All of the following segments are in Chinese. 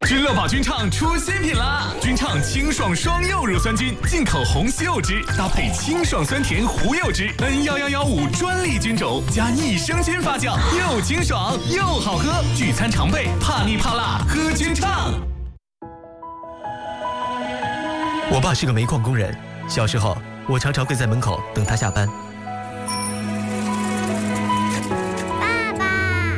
君乐宝君畅出新品啦！君畅清爽双柚乳酸菌，进口红西柚汁，搭配清爽酸甜胡柚汁，N11115专利菌种，加益生菌发酵，又清爽又好喝。聚餐常备，怕腻怕辣，喝君畅。 我爸是个煤矿工人，小时候我常常会在门口等他下班。 爸爸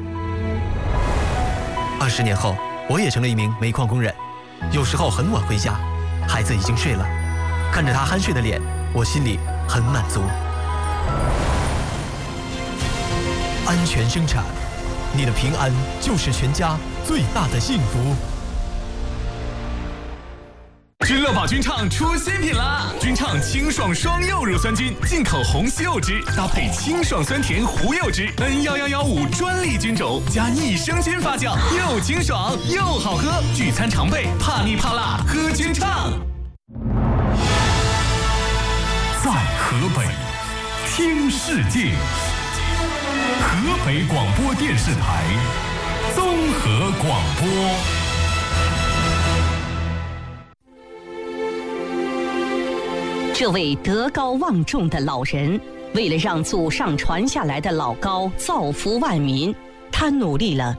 20年后，我也成了一名煤矿工人，有时候很晚回家，孩子已经睡了，看着他酣睡的脸，我心里很满足。安全生产，你的平安就是全家最大的幸福。 君乐宝君畅出新品啦！君畅清爽双柚乳酸菌，进口红西柚汁，搭配清爽酸甜胡柚汁，N11115专利菌种，加益生菌发酵，又清爽又好喝。聚餐常备，怕腻怕辣，喝君畅。 在河北，听世界。河北广播电视台综合广播。 这位德高望重的老人，为了让祖上传下来的老高造福万民，他努力了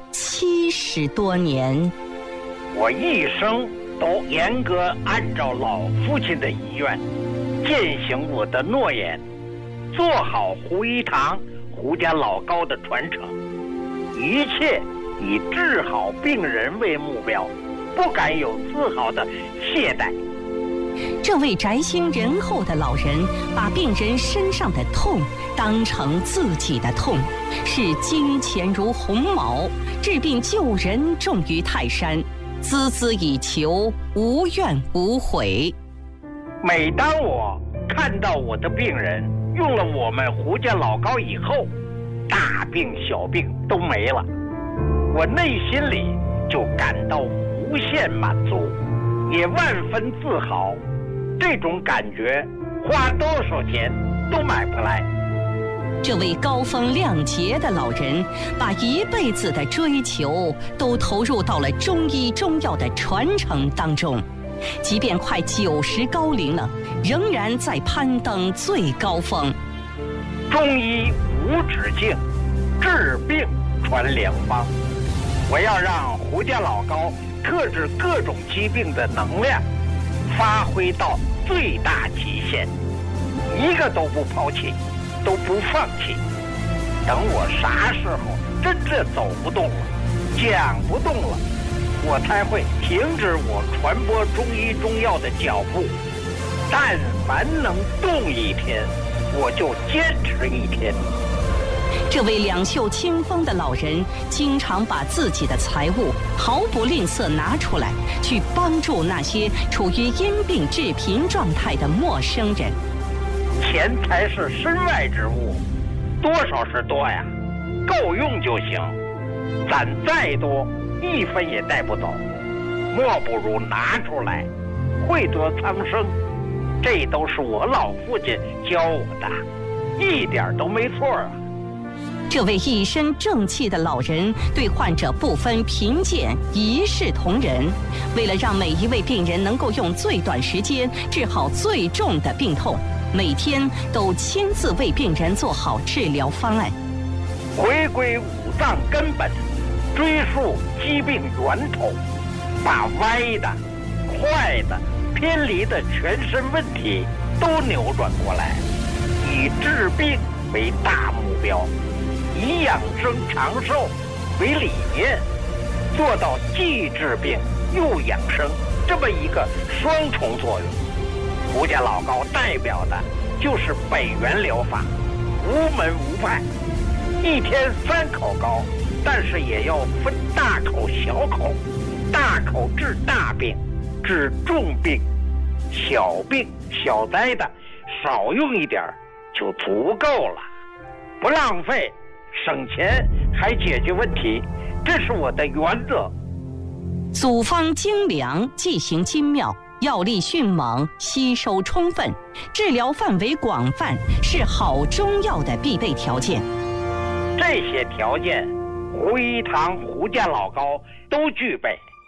70多年。 我一生都严格按照老父亲的遗愿，践行我的诺言，做好胡一堂胡家老高的传承，一切以治好病人为目标，不敢有丝毫的懈怠。 这位宅心仁厚的老人，把病人身上的痛当成自己的痛，视金钱如鸿毛，治病救人重于泰山，孜孜以求，无怨无悔。 每当我看到我的病人用了我们胡家老高以后，大病小病都没了，我内心里就感到无限满足，也万分自豪。这种感觉花多少钱都买不来。 这位高风亮节的老人，把一辈子的追求都投入到了中医中药的传承当中，即便快90高龄了，仍然在攀登最高峰。 中医无止境，治病传良方。我要让胡家老高克制各种疾病的能量发挥到最大极限，一个都不抛弃，都不放弃。等我啥时候真正走不动了，讲不动了，我才会停止我传播中医中药的脚步。但凡能动一天，我就坚持一天。 这位两袖清风的老人，经常把自己的财物毫不吝啬拿出来，去帮助那些处于因病致贫状态的陌生人。 钱财是身外之物，多少是多呀，够用就行。攒再多，1分也带不走，莫不如拿出来，惠泽苍生。这都是我老父亲教我的，一点都没错啊。 这位一身正气的老人，对患者不分贫贱，一视同仁。为了让每一位病人能够用最短时间治好最重的病痛，每天都亲自为病人做好治疗方案。 回归五脏根本，追溯疾病源头，把歪的、坏的、偏离的全身问题都扭转过来，以治病为大目标，以养生长寿为理念，做到既治病又养生这么一个双重作用。胡家老高代表的就是北元疗法，无门无派，一天3口膏，但是也要分大口小口，大口治大病，治重病，小病小灾的少用一点就足够了，不浪费，省钱还解决问题，这是我的原则。 组方精良，剂型精妙，药力迅猛，吸收充分，治疗范围广泛，是好中药的必备条件。 这些条件，胡一堂胡家老高都具备。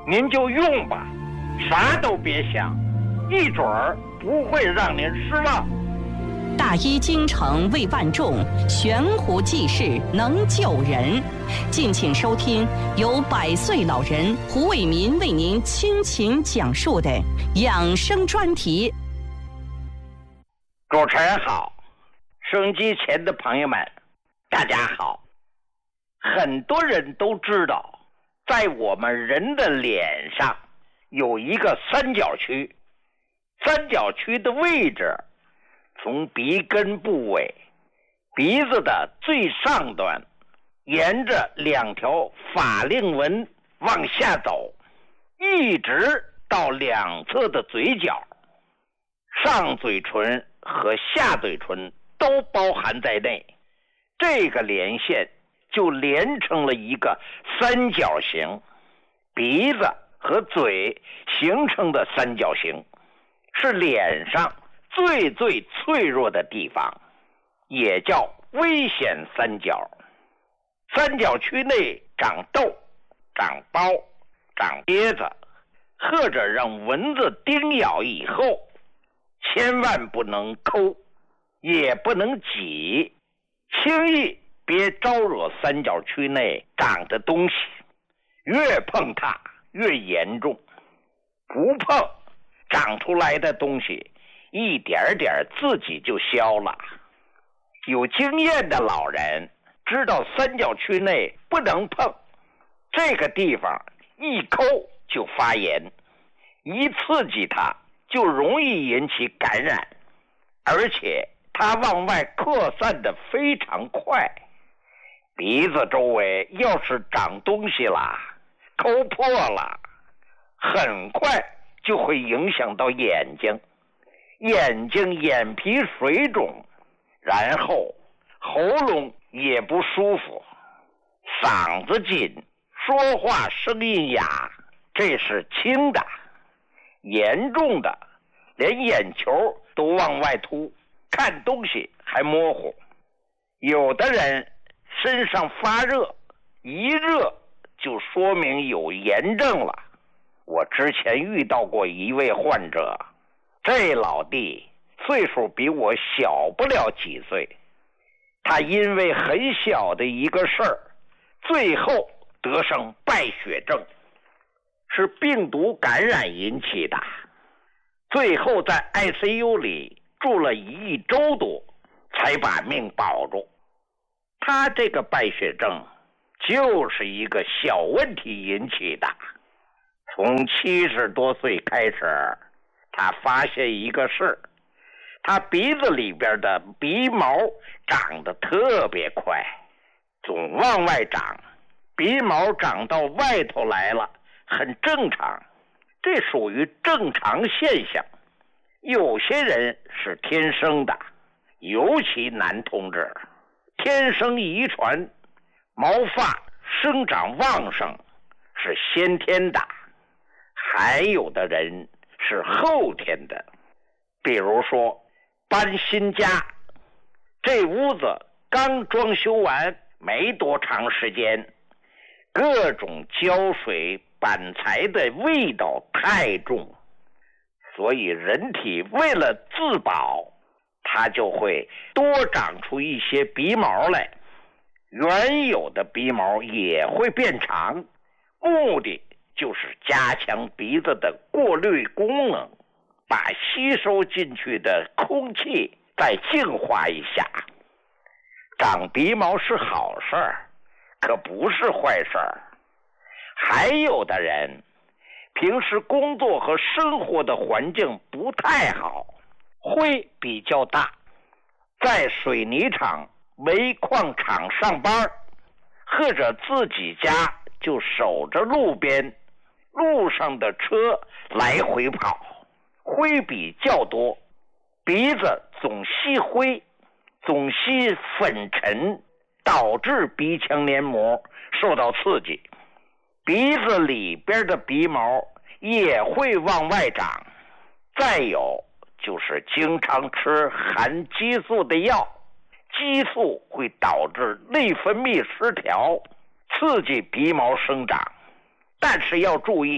您就用吧，啥都别想，一准儿不会让您失望。 大医精诚为万众，悬壶济世能救人。敬请收听由100岁老人胡伟民为您倾情讲述的养生专题。 主持人好，收音机前的朋友们，大家好。很多人都知道，在我们人的脸上有一个三角区，三角区的位置从鼻根部位，鼻子的最上端，沿着2条法令纹往下走，一直到2侧的嘴角，上嘴唇和下嘴唇都包含在内。这个连线就连成了一个三角形，鼻子和嘴形成的三角形，是脸上最脆弱的地方，也叫危险三角。三角区内长痘、长包、长疖子，或者让蚊子叮咬以后，千万不能抠，也不能挤，轻易别招惹三角区内长的东西，越碰它越严重。不碰，长出来的东西一点点自己就消了。有经验的老人知道三角区内不能碰，这个地方一抠就发炎，一刺激它就容易引起感染，而且它往外扩散得非常快。鼻子周围要是长东西了，抠破了，很快就会影响到眼睛，眼皮水肿，然后喉咙也不舒服，嗓子紧，说话声音哑，这是轻的。严重的连眼球都往外凸，看东西还模糊。有的人身上发热，一热就说明有炎症了。我之前遇到过一位患者，这老弟岁数比我小不了几岁，他因为很小的一个事儿，最后得上败血症，是病毒感染引起的，最后在 ICU 里住了1周多，才把命保住。他这个败血症就是一个小问题引起的。从70多岁开始，他发现一个事，他鼻子里边的鼻毛长得特别快，总往外长，鼻毛长到外头来了，很正常，这属于正常现象。有些人是天生的，尤其男同志，天生遗传，毛发生长旺盛，是先天的。还有的人是后天的，比如说搬新家，这屋子刚装修完没多长时间，各种胶水板材的味道太重，所以人体为了自保，它就会多长出一些鼻毛来，原有的鼻毛也会变长，目的就是加强鼻子的过滤功能，把吸收进去的空气再净化一下。长鼻毛是好事儿，可不是坏事儿。还有的人平时工作和生活的环境不太好，灰比较大，在水泥厂、煤矿厂上班，或者自己家就守着路边，路上的车来回跑，灰比较多，鼻子总吸灰，总吸粉尘，导致鼻腔黏膜受到刺激，鼻子里边的鼻毛也会往外长。再有就是经常吃含激素的药，激素会导致内分泌失调，刺激鼻毛生长。但是要注意，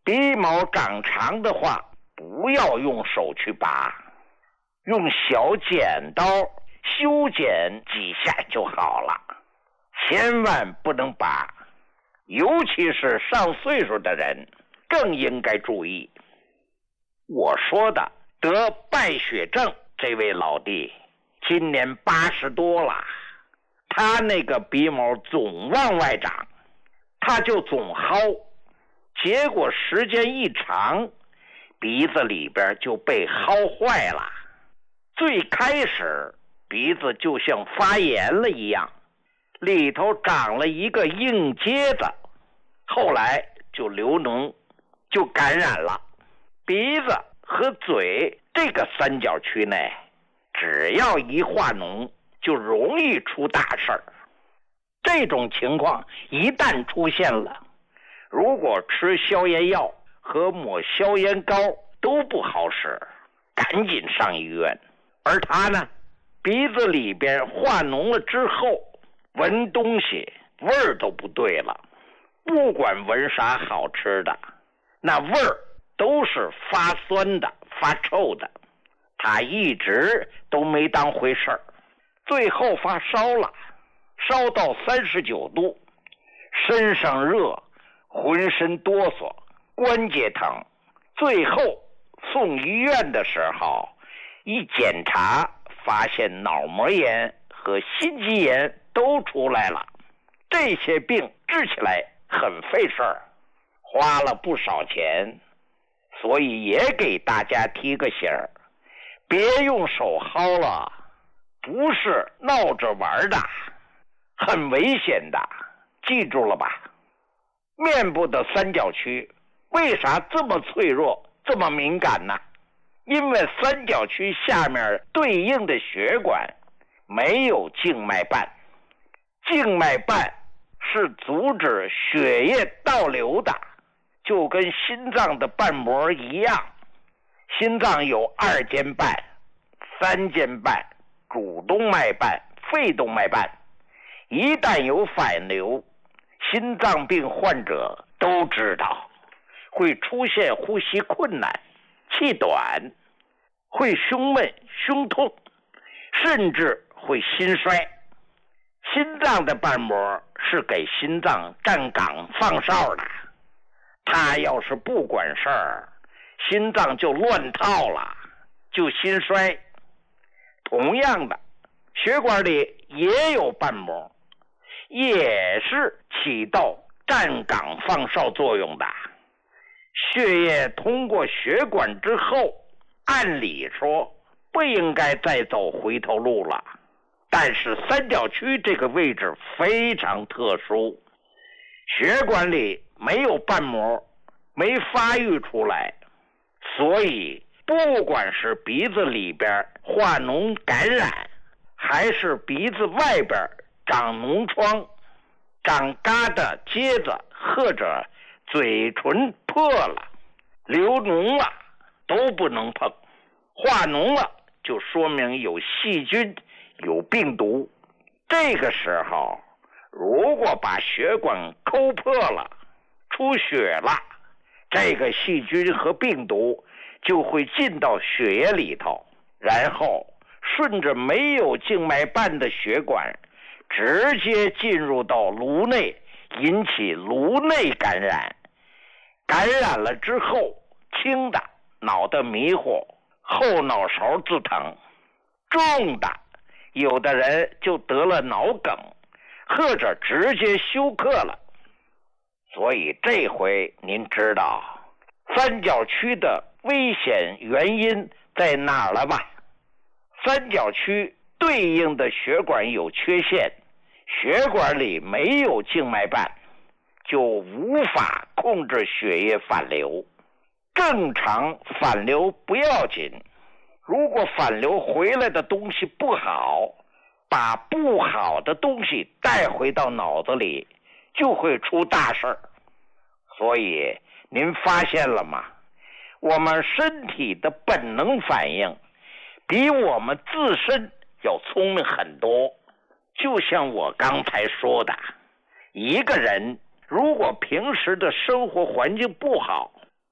鼻毛长长的话，不要用手去拔，用小剪刀修剪几下就好了，千万不能拔，尤其是上岁数的人更应该注意。我说的得败血症这位老弟今年80多了，他那个鼻毛总往外长，他就总薅，结果时间一长，鼻子里边就被薅坏了。最开始鼻子就像发炎了一样，里头长了一个硬疖子，后来就流脓，就感染了。鼻子和嘴这个三角区内，只要一化脓，就容易出大事儿。这种情况一旦出现了，如果吃消炎药和抹消炎膏都不好使，赶紧上医院。而他呢，鼻子里边化脓了之后，闻东西味儿都不对了，不管闻啥好吃的，那味儿都是发酸的、发臭的。他一直都没当回事儿，最后发烧了，烧到39度，身上热，浑身哆嗦，关节疼。最后送医院的时候，一检查发现脑膜炎和心肌炎都出来了。这些病治起来很费事儿，花了不少钱，所以也给大家提个醒儿，别用手薅了，不是闹着玩的，很危险的，记住了吧？面部的三角区为啥这么脆弱，这么敏感呢？因为三角区下面对应的血管没有静脉瓣，静脉瓣是阻止血液倒流的，就跟心脏的瓣膜一样。心脏有2间瓣、3间瓣、主动脉瓣、肺动脉瓣，一旦有反流，心脏病患者都知道会出现呼吸困难、气短，会胸闷、胸痛，甚至会心衰。心脏的瓣膜是给心脏站岗放哨的，它要是不管事儿，心脏就乱套了，就心衰。同样的，血管里也有瓣膜，也是起到站岗放哨作用的。血液通过血管之后，按理说不应该再走回头路了，但是三角区这个位置非常特殊，血管里没有瓣膜，没发育出来，所以不管是鼻子里边化脓感染，还是鼻子外边长脓疮、长疙瘩疖子，或者嘴唇破了、流脓了，都不能碰。化脓了就说明有细菌、有病毒。这个时候如果把血管抠破了、出血了，这个细菌和病毒就会进到血液里头，然后顺着没有静脉瓣的血管直接进入到颅内，引起颅内感染。感染了之后，轻的脑袋迷糊，后脑勺自疼，重的有的人就得了脑梗，或者直接休克了。所以这回您知道三角区的危险原因在哪儿了吧？三角区对应的血管有缺陷，血管里没有静脉瓣，就无法控制血液反流。正常反流不要紧，如果反流回来的东西不好，把不好的东西带回到脑子里，就会出大事儿。所以您发现了吗？我们身体的本能反应比我们自身要聪明很多。就像我刚才说的，一个人如果平时的生活环境不好，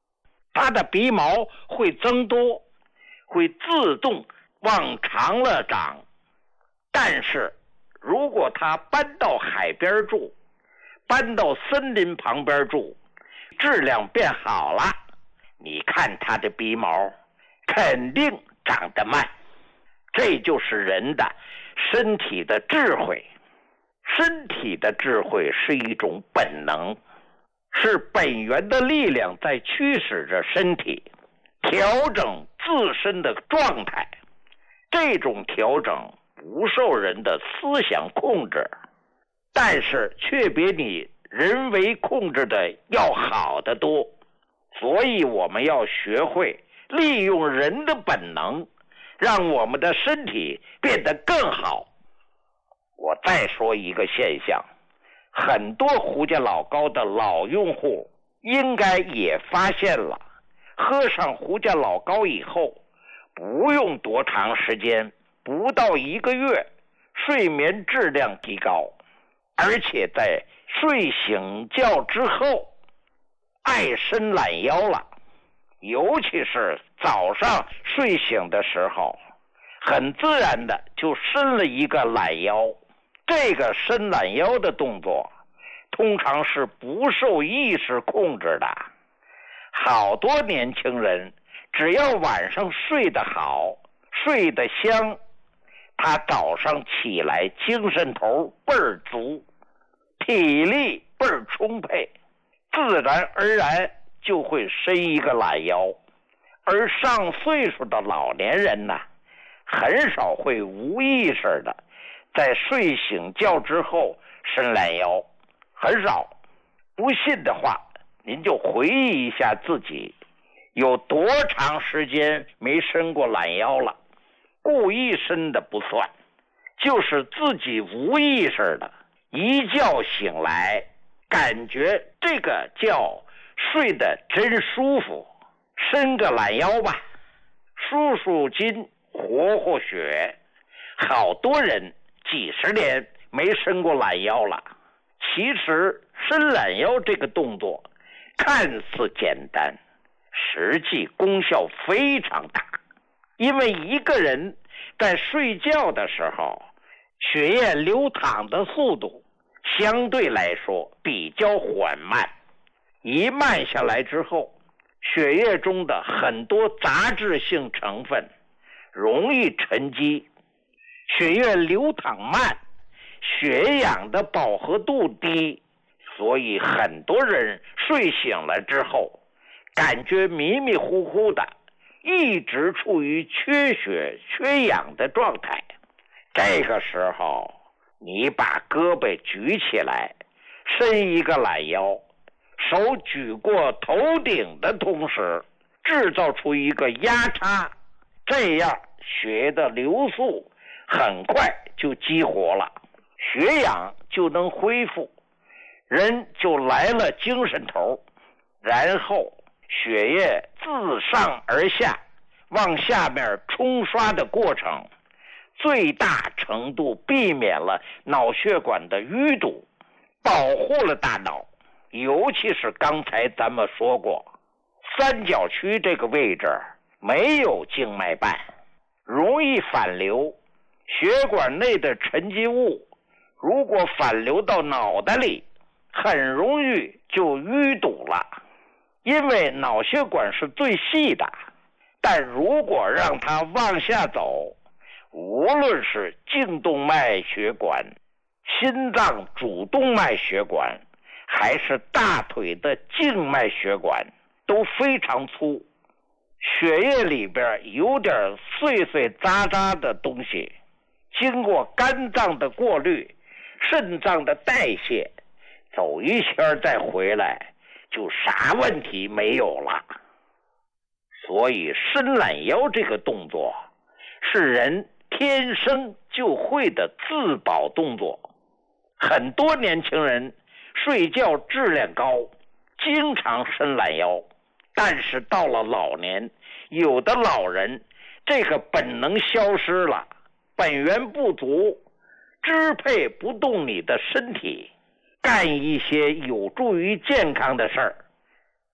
它的鼻毛会增多，会自动往长了长。但是如果它搬到海边住，搬到森林旁边住，质量变好了，你看它的鼻毛肯定长得慢。这就是人的身体的智慧。身体的智慧是一种本能，是本源的力量在驱使着身体调整自身的状态。这种调整不受人的思想控制，但是却比你人为控制的要好得多。所以我们要学会利用人的本能，让我们的身体变得更好。我再说一个现象，很多胡家老膏的老用户应该也发现了，喝上胡家老膏以后，不用多长时间，不到1个月，睡眠质量提高，而且在睡醒觉之后爱伸懒腰了。尤其是早上睡醒的时候，很自然的就伸了一个懒腰。这个伸懒腰的动作通常是不受意识控制的。好多年轻人只要晚上睡得好，睡得香，他早上起来精神头倍儿足，体力倍儿充沛，自然而然就会伸一个懒腰。而上岁数的老年人呢，很少会无意识的在睡醒觉之后伸懒腰，很少。不信的话，您就回忆一下自己有多长时间没伸过懒腰了。故意伸的不算，就是自己无意识的一觉醒来，感觉这个觉睡得真舒服，伸个懒腰吧，舒舒筋，活活血。好多人几十年没伸过懒腰了。其实伸懒腰这个动作看似简单，实际功效非常大。因为一个人在睡觉的时候，血液流淌的速度相对来说比较缓慢，一慢下来之后，血液中的很多杂质性成分容易沉积，血液流淌慢，血氧的饱和度低，所以很多人睡醒了之后感觉迷迷糊糊的，一直处于缺血缺氧的状态。这个时候你把胳膊举起来，伸一个懒腰，手举过头顶的同时制造出一个压差，这样血的流速很快就激活了，血氧就能恢复，人就来了精神头。然后血液自上而下往下面冲刷的过程，最大程度避免了脑血管的淤堵，保护了大脑。尤其是刚才咱们说过，三角区这个位置没有静脉瓣，容易反流，血管内的沉积物如果反流到脑袋里，很容易就淤堵了。因为脑血管是最细的，但如果让它往下走，无论是颈动脉血管、心脏主动脉血管，还是大腿的静脉血管都非常粗，血液里边有点碎碎渣渣的东西，经过肝脏的过滤、肾脏的代谢，走一圈再回来，就啥问题没有了。所以伸懒腰这个动作是人天生就会的自保动作。很多年轻人睡觉质量高，经常伸懒腰，但是到了老年，有的老人这个本能消失了，本源不足，支配不动你的身体，干一些有助于健康的事儿，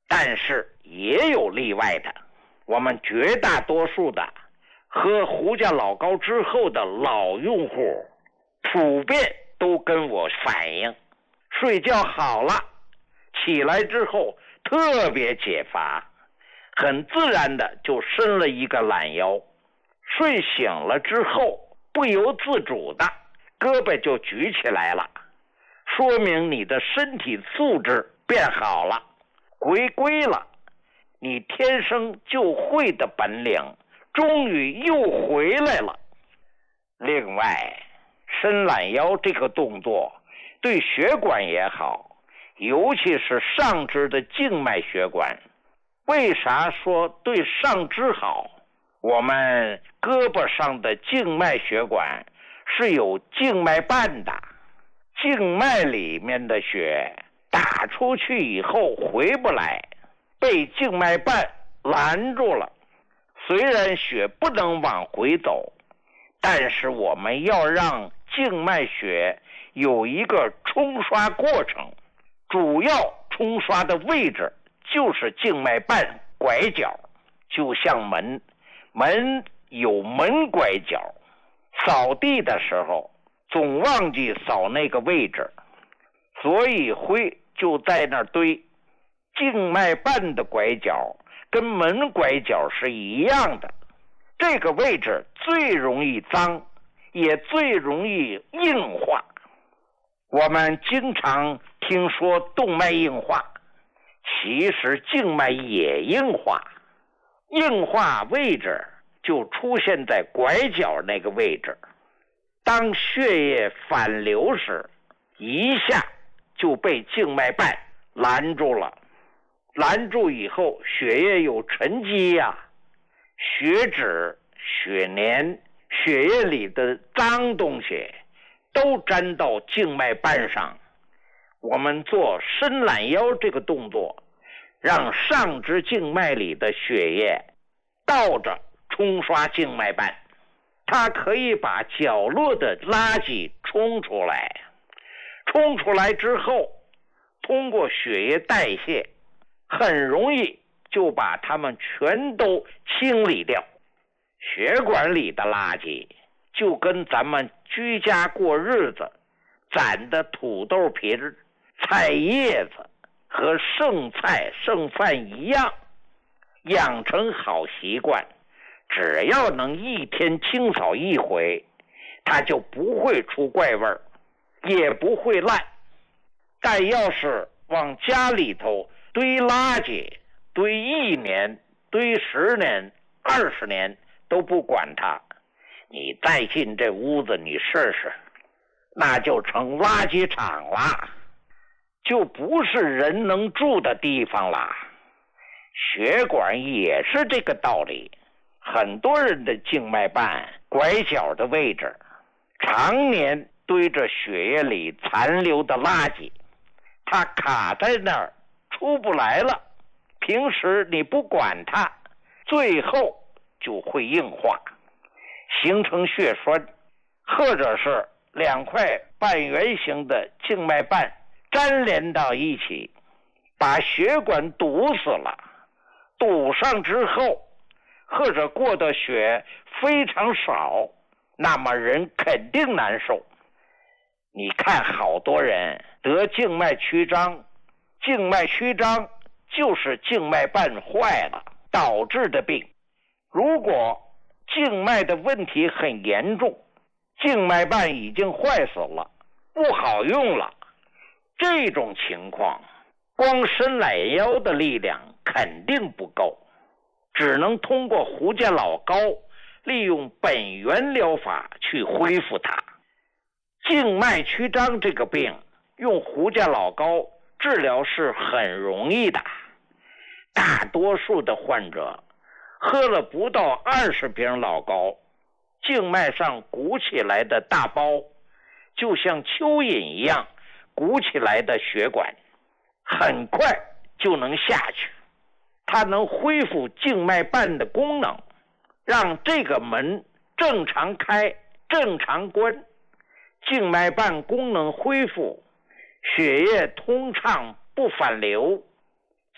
但是也有例外的，我们绝大多数的喝胡家老膏之后的老用户普遍都跟我反映，睡觉好了，起来之后特别解乏，很自然的就伸了一个懒腰，睡醒了之后不由自主的胳膊就举起来了，说明你的身体素质变好了，回归了你天生就会的本领，终于又回来了。另外，伸懒腰这个动作对血管也好，尤其是上肢的静脉血管。为啥说对上肢好？我们胳膊上的静脉血管是有静脉瓣的，静脉里面的血打出去以后回不来，被静脉瓣拦住了。虽然血不能往回走，但是我们要让静脉血有一个冲刷过程，主要冲刷的位置就是静脉瓣拐角，就像门有门拐角，扫地的时候总忘记扫那个位置，所以灰就在那儿堆。静脉瓣的拐角跟门拐角是一样的，这个位置最容易脏，也最容易硬化。我们经常听说动脉硬化，其实静脉也硬化，硬化位置就出现在拐角那个位置。当血液反流时，一下就被静脉瓣拦住了，拦住以后血液有沉积呀，血脂、血粘、血液里的脏东西都粘到静脉瓣上。我们做伸懒腰这个动作，让上肢静脉里的血液倒着冲刷静脉瓣，它可以把角落的垃圾冲出来，冲出来之后通过血液代谢，很容易就把它们全都清理掉。血管里的垃圾就跟咱们居家过日子攒的土豆皮、菜叶子和剩菜剩饭一样，养成好习惯，只要能一天清扫一回，它就不会出怪味儿，也不会烂。但要是往家里头堆垃圾，堆1年、堆10年、20年都不管它，你再进这屋子你试试，那就成垃圾场了，就不是人能住的地方了。血管也是这个道理，很多人的静脉瓣拐角的位置常年堆着血液里残留的垃圾，它卡在那儿出不来了，平时你不管它，最后就会硬化，形成血栓，或者是2块半圆形的静脉瓣粘连到一起，把血管堵死了。堵上之后，或者过的血非常少，那么人肯定难受。你看好多人得静脉曲张，静脉曲张就是静脉瓣坏了导致的病。如果静脉的问题很严重，静脉瓣已经坏死了，不好用了，这种情况光伸懒腰的力量肯定不够，只能通过胡家老膏利用本源疗法去恢复它。静脉曲张这个病用胡家老膏治疗是很容易的，大多数的患者喝了不到20瓶老膏，静脉上鼓起来的大包就像蚯蚓一样鼓起来的血管很快就能下去，它能恢复静脉瓣的功能，让这个门正常开正常关，静脉瓣功能恢复，血液通畅不反流，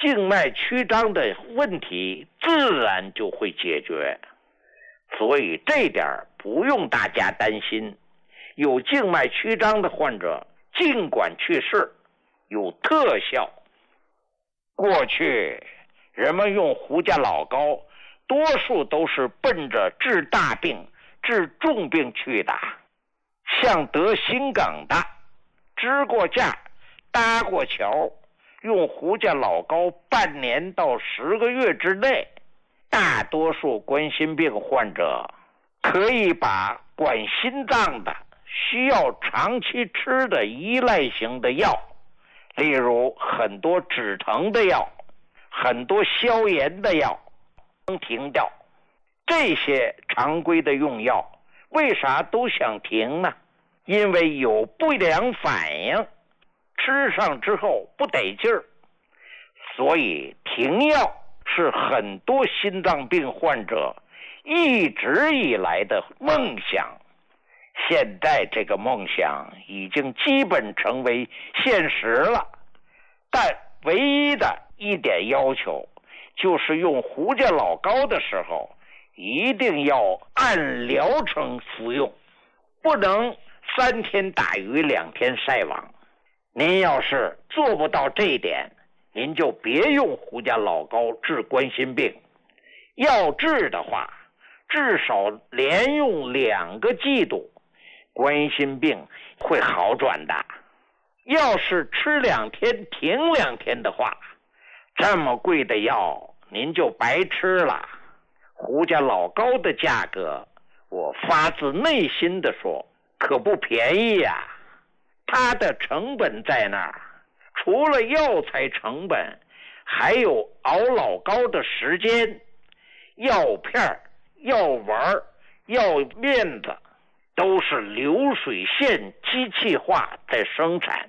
静脉曲张的问题自然就会解决。所以这点不用大家担心，有静脉曲张的患者尽管去试，有特效。过去人们用胡家老膏，多数都是奔着治大病、治重病去的，像得心梗的，支过架、搭过桥，用胡家老膏半年到10个月之内，大多数冠心病患者可以把管心脏的需要长期吃的依赖型的药，例如很多止疼的药、很多消炎的药能停掉。这些常规的用药为啥都想停呢？因为有不良反应，吃上之后不得劲儿，所以停药是很多心脏病患者一直以来的梦想。现在这个梦想已经基本成为现实了，但唯一的一点要求就是用胡家老膏的时候一定要按疗程服用，不能3天打鱼2天晒网。您要是做不到这一点，您就别用胡家老膏治冠心病。要治的话，至少连用2个季度，冠心病会好转的。要是吃2天停2天的话，这么贵的药您就白吃了。胡家老膏的价格，我发自内心的说，可不便宜呀。它的成本在那儿，除了药材成本，还有熬老膏的时间、药片、药丸、药面子，都是流水线机器化在生产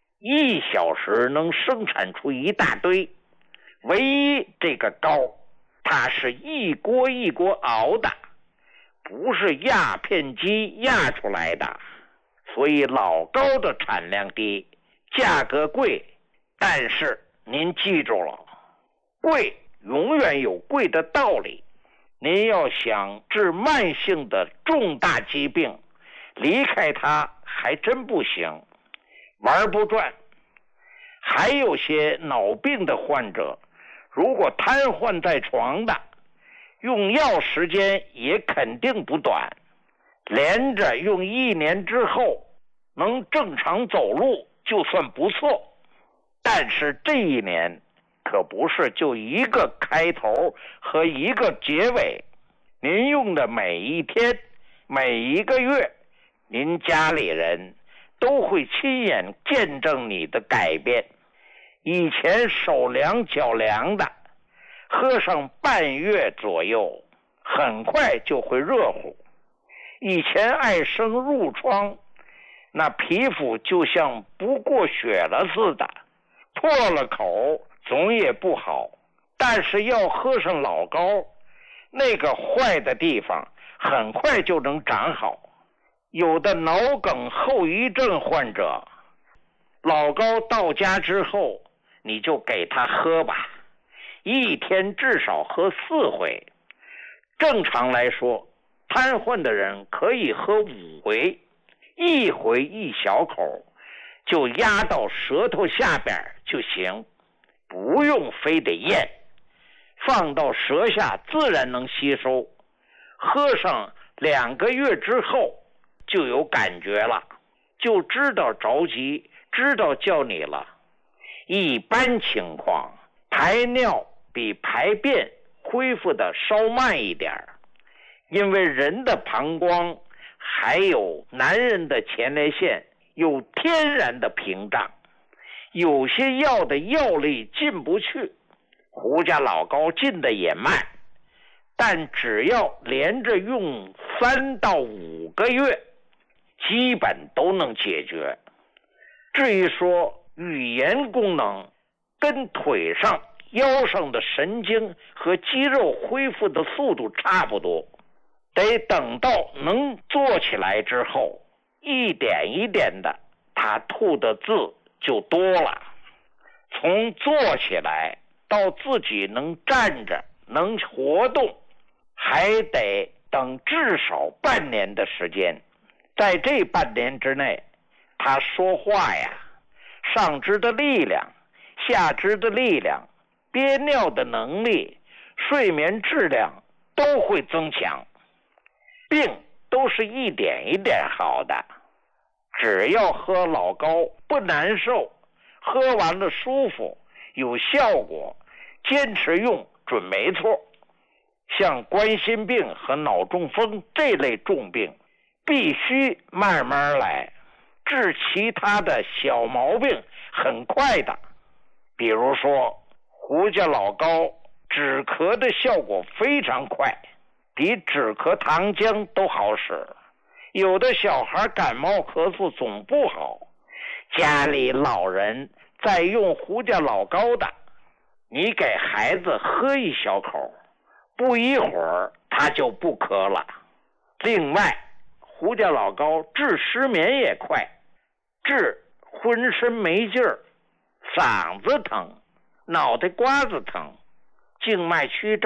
，1小时能生产出一大堆。唯一这个膏，它是一锅一锅熬的，不是压片机压出来的，所以老膏的产量低，价格贵。但是您记住了，贵永远有贵的道理。您要想治慢性的重大疾病，离开它还真不行，玩不转。还有些脑病的患者，如果瘫痪在床的，用药时间也肯定不短，连着用1年之后能正常走路就算不错。但是这1年可不是就一个开头和一个结尾，您用的每一天、每一个月，您家里人都会亲眼见证你的改变。以前手凉脚凉的，喝上半月左右，很快就会热乎。以前爱生褥疮，那皮肤就像不过血了似的，破了口总也不好。但是要喝上老膏，那个坏的地方很快就能长好。有的脑梗后遗症患者，老膏到家之后，你就给他喝吧，1天至少喝4回。正常来说，瘫痪的人可以喝5回，1回1小口，就压到舌头下边就行，不用非得咽，放到舌下自然能吸收。喝上2个月之后就有感觉了，就知道着急，知道叫你了。一般情况，排尿比排便恢复的稍慢一点，因为人的膀胱还有男人的前列腺有天然的屏障，有些药的药力进不去，胡家老膏进的也慢，但只要连着用3到5个月，基本都能解决。至于说语言功能，跟腿上、腰上的神经和肌肉恢复的速度差不多，得等到能做起来之后，一点一点的，他吐的字就多了。从做起来到自己能站着能活动，还得等至少半年的时间。在这半年之内，他说话呀，上肢的力量、下肢的力量、憋尿的能力、睡眠质量都会增强，病都是一点一点好的。只要喝老高不难受，喝完了舒服有效果，坚持用准没错。像冠心病和脑中风这类重病必须慢慢来，治其他的小毛病很快的。比如说胡家老高止咳的效果非常快，比止咳糖浆都好使。有的小孩感冒咳嗽总不好，家里老人在用胡家老高的，你给孩子喝一小口，不一会儿他就不咳了。另外胡家老高治失眠也快，治浑身没劲儿、嗓子疼、脑袋瓜子疼、静脉曲张